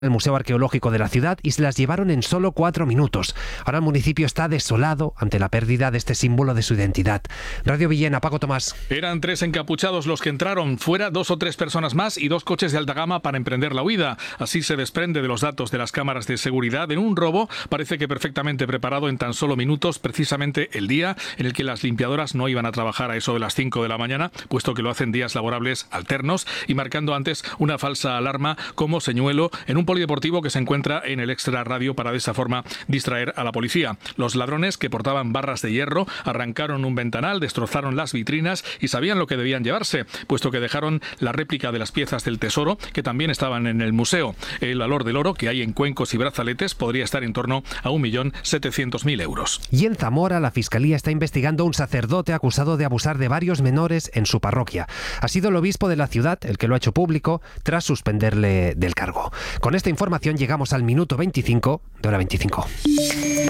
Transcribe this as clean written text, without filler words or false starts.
el Museo Arqueológico de la ciudad y se las llevaron en solo 4 minutos. Ahora el municipio está desolado ante la pérdida de este símbolo de su identidad. Radio Villena, Paco Tomás. Eran 3 encapuchados los que entraron, fuera 2 o 3 personas más y 2 coches de alta gama para emprender la huida. Así se desprende de los datos de las cámaras de seguridad en un robo, parece que perfectamente preparado en tan solo minutos, precisamente el día en el que las limpiadoras no iban a trabajar a eso de las 5 de la mañana, puesto que lo hacen días laborables alternos y marcando antes una falsa alarma como señuelo en un polideportivo que se encuentra en el extra radio para de esa forma distraer a la policía. Los ladrones, que portaban barras de hierro, arrancaron un ventanal, destrozaron las vitrinas y sabían lo que debían llevarse, puesto que dejaron la réplica de las piezas del tesoro que también estaban en el museo. El valor del oro que hay en cuencos y brazaletes podría estar en torno a 1.700.000 euros. Y en Zamora, la Fiscalía está investigando a un sacerdote acusado de abusar de varios menores en su parroquia. Ha sido el obispo de la ciudad el que lo ha hecho público tras suspenderle del cargo. Con esta información llegamos al minuto 25 de Hora 25.